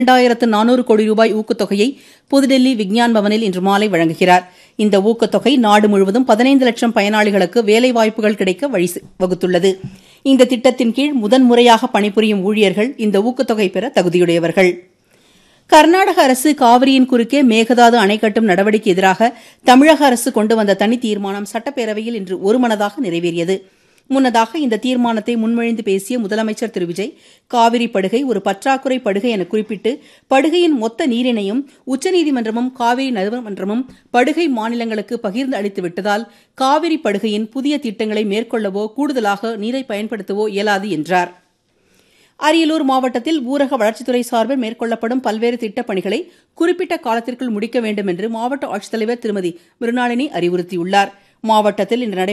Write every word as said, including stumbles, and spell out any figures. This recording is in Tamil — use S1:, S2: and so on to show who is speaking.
S1: இரண்டாயிரத்து நானூறு கோடி ரூபாய் ஊக்கத்தொகையை புதுடெல்லி விக்ஞான் பவனில் இன்று மாலை வழங்குகிறார். இந்த ஊக்கத்தொகை நாடு முழுவதும் பதினைந்து லட்சம் பயனாளிகளுக்கு வேலைவாய்ப்புகள் கிடைக்க வழிவகுத்துள்ளது. இந்த திட்டத்தின் கீழ் முதன்முறையாக பணிபுரியும் ஊழியர்கள் இந்த ஊக்கத்தொகை பெற தகுதியுடையவர்கள். கர்நாடக அரசு காவிரியின் குறுக்கே மேகதாது அணை கட்டும் நடவடிக்கைக்கு எதிராக தமிழக அரசு கொண்டு வந்த தனி தீர்மானம் சட்டப்பேரவையில் இன்று ஒருமனதாக நிறைவேறியது. முன்னதாக இந்த தீர்மானத்தை முன்மொழிந்து பேசிய முதலமைச்சர் திரு விஜய், காவிரி படுகை ஒரு பற்றாக்குறை படுகை என குறிப்பிட்டு படுகையின் மொத்த நீரினையும் உச்சநீதிமன்றமும் காவிரி நடுவர்மன்றமும் படுகை மாநிலங்களுக்கு பகிர்ந்து அளித்து விட்டதால் காவிரி படுகையின் புதிய திட்டங்களை மேற்கொள்ளவோ கூடுதலாக நீரை பயன்படுத்தவோ இயலாது என்றார். அரியலூர் மாவட்டத்தில் ஊரக வளர்ச்சித்துறை சார்பில் மேற்கொள்ளப்படும் பல்வேறு திட்டப் பணிகளை குறிப்பிட்ட காலத்திற்குள் முடிக்க வேண்டும் என்று மாவட்ட ஆட்சித்தலைவர் திருமதி மிருணாளினி அறிவுறுத்தியுள்ளார். மாவட்டத்தில் இன்று